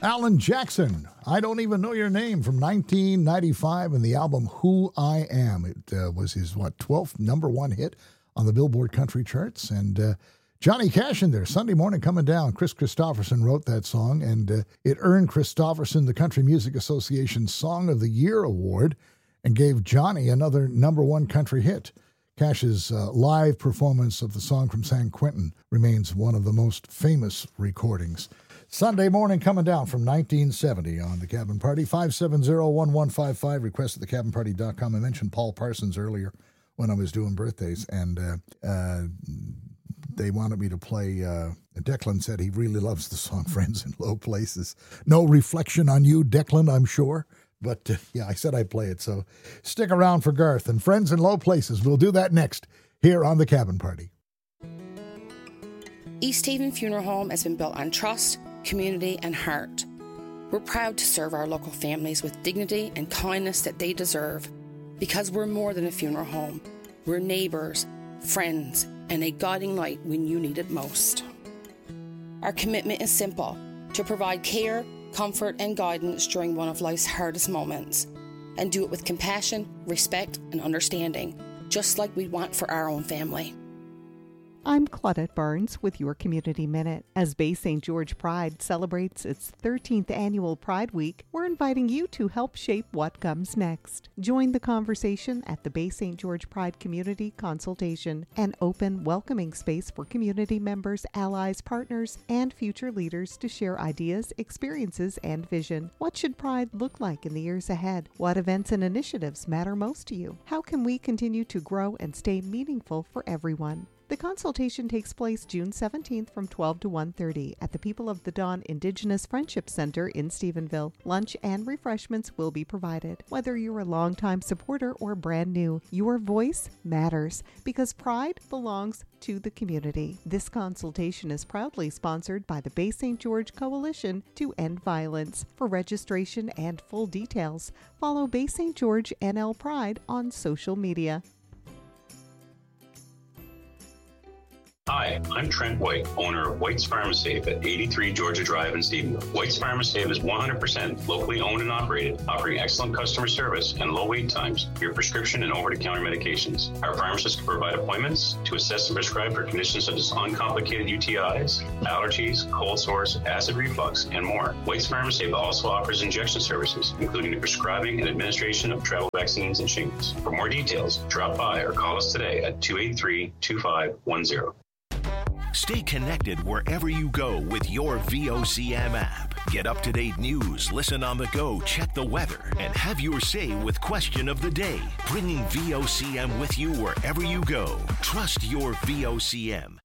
Alan Jackson, I Don't Even Know Your Name, from 1995, and the album Who I Am. It was his, 12th number one hit on the Billboard country charts. And Johnny Cash in there, Sunday Morning Coming Down. Chris Christopherson wrote that song, and it earned Christopherson the Country Music Association's Song of the Year award and gave Johnny another number one country hit. Cash's live performance of the song from San Quentin remains one of the most famous recordings. Sunday Morning Coming Down from 1970 on The Cabin Party. 570-1155, request at thecabinparty.com. I mentioned Paul Parsons earlier when I was doing birthdays, and they wanted me to play, Declan said he really loves the song Friends in Low Places. No reflection on you, Declan, I'm sure. But, yeah, I said I'd play it, so stick around for Garth and Friends in Low Places. We'll do that next here on The Cabin Party. East Haven Funeral Home has been built on trust, community, and heart. We're proud to serve our local families with dignity and kindness that they deserve, because we're more than a funeral home. We're neighbours, friends, and a guiding light when you need it most. Our commitment is simple: to provide care, comfort, and guidance during one of life's hardest moments, and do it with compassion, respect, and understanding, just like we want for our own family. I'm Claudette Barnes with your Community Minute. As Bay St. George Pride celebrates its 13th annual Pride Week, we're inviting you to help shape what comes next. Join the conversation at the Bay St. George Pride Community Consultation, an open, welcoming space for community members, allies, partners, and future leaders to share ideas, experiences, and vision. What should Pride look like in the years ahead? What events and initiatives matter most to you? How can we continue to grow and stay meaningful for everyone? The consultation takes place June 17th from 12 to 1:30 at the People of the Dawn Indigenous Friendship Center in Stephenville. Lunch and refreshments will be provided. Whether you're a longtime supporter or brand new, your voice matters, because pride belongs to the community. This consultation is proudly sponsored by the Bay St. George Coalition to End Violence. For registration and full details, follow Bay St. George NL Pride on social media. Hi, I'm Trent White, owner of White's Pharmacy at 83 Georgia Drive in Stephenville. White's Pharmacy is 100% locally owned and operated, offering excellent customer service and low wait times for your prescription and over-the-counter medications. Our pharmacists can provide appointments to assess and prescribe for conditions such as uncomplicated UTIs, allergies, cold sores, acid reflux, and more. White's Pharmacy also offers injection services, including the prescribing and administration of travel vaccines and shingles. For more details, drop by or call us today at 283-2510. Stay connected wherever you go with your VOCM app. Get up-to-date news, listen on the go, check the weather, and have your say with Question of the Day. Bringing VOCM with you wherever you go. Trust your VOCM.